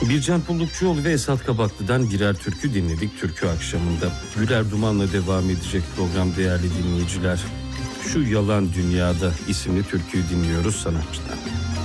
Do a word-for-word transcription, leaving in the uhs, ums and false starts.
Bircan Pullukçuoğlu ve Esat Kabaklı'dan birer türkü dinledik türkü akşamında. Güler Duman'la devam edecek program değerli dinleyiciler. Şu Yalan Dünyada isimli türküyü dinliyoruz sanatçıdan.